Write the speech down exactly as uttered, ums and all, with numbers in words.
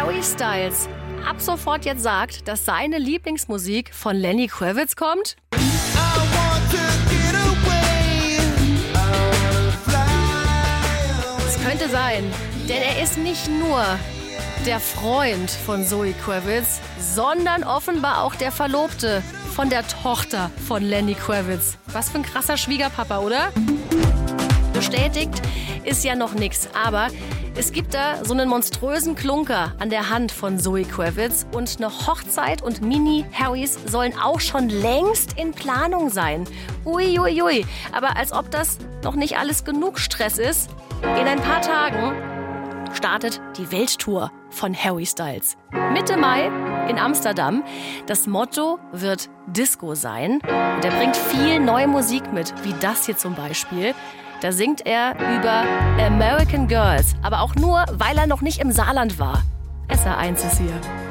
Harry Styles ab sofort jetzt sagt, dass seine Lieblingsmusik von Lenny Kravitz kommt? Es könnte sein, denn er ist nicht nur der Freund von Zoe Kravitz, sondern offenbar auch der Verlobte von der Tochter von Lenny Kravitz. Was für ein krasser Schwiegerpapa, oder? Bestätigt ist ja noch nichts, aber es gibt da so einen monströsen Klunker an der Hand von Zoe Kravitz und eine Hochzeit und Mini-Harrys sollen auch schon längst in Planung sein. Uiuiui, ui, ui. Aber als ob das noch nicht alles genug Stress ist, in ein paar Tagen startet die Welttour von Harry Styles. Mitte Mai in Amsterdam. Das Motto wird Disco sein. Und er bringt viel neue Musik mit, wie das hier zum Beispiel. Da singt er über American Girls, aber auch nur, weil er noch nicht im Saarland war. S R eins ist hier.